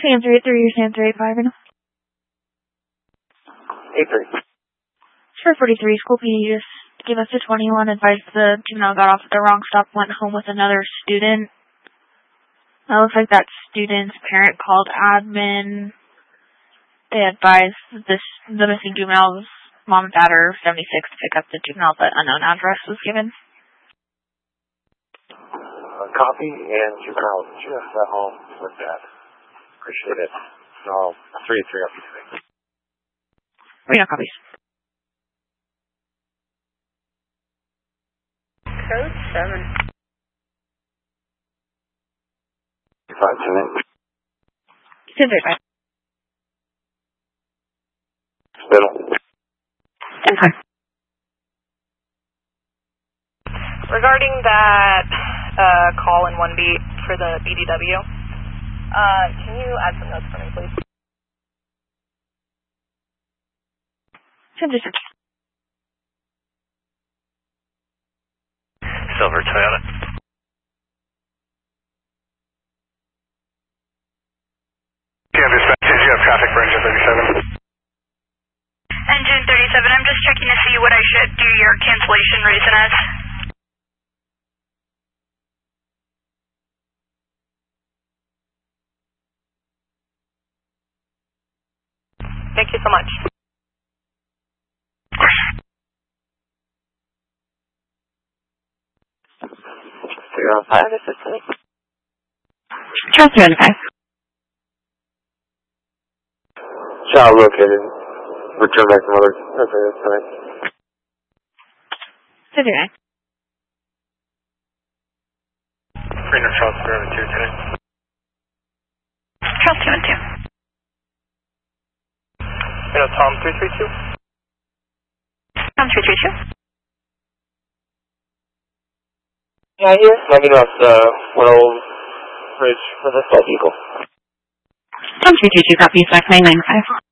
Sam 383 or Sam 385 right now? 83. Sure, 43, school PD just gave us a 21, advised the juvenile got off at the wrong stop, went home with another student. It looks like that student's parent called admin. They advised the missing juvenile's mom and dad are 76 to pick up the juvenile, but unknown address was given. Copy, and juvenile just at home with dad. Appreciate it. So, 383 up to 6. We got copies. Code 7. 528. 1035. Spittle. Okay. Regarding that call in 1B for the BDW, can you add some notes for me, please? 1036. Silver Toyota. Yeah, dispatch, you have traffic for engine 37. Engine 37, I'm just checking to see what I should do your cancellation reason as. Thank you so much. 305, this is City. Charles 305. Child located. Return back to mother. Okay, that's fine. 59. Freedom Charles 302 today. Charles 212. Tom 332. Tom 332. Yeah, here. Let me know if what old bridge for the Salt Eagle. Tom 322, copies, back 995.